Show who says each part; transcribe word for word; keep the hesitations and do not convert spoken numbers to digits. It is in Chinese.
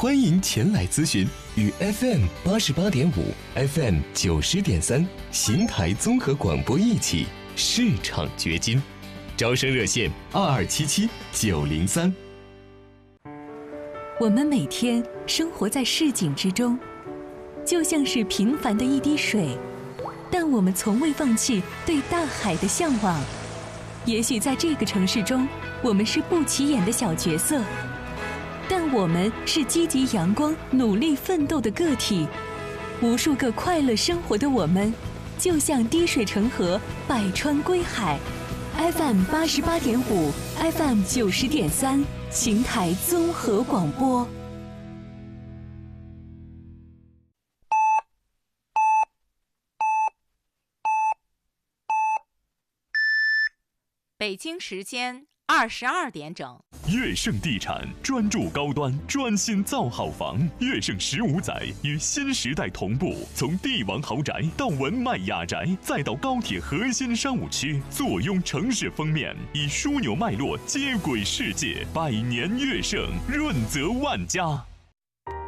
Speaker 1: 欢迎前来咨询，与 F M 八十八点五、F M 九十点三邢台综合广播一起市场掘金。招生热线二二七七九零三。
Speaker 2: 我们每天生活在市井之中，就像是平凡的一滴水，但我们从未放弃对大海的向往。也许在这个城市中，我们是不起眼的小角色，但我们是积极阳光、努力奋斗的个体。无数个快乐生活的我们，就像滴水成河，百川归海。F M 八十八点五 ，F M 九十点三，邢台综合广播。
Speaker 3: 北京时间二十二点整。
Speaker 4: 悦盛地产专注高端，专心造好房。悦盛十五载与新时代同步，从帝王豪宅到文迈雅宅，再到高铁核心商务区，坐拥城市封面，以枢纽脉络接轨世界。百年悦盛，润泽万家。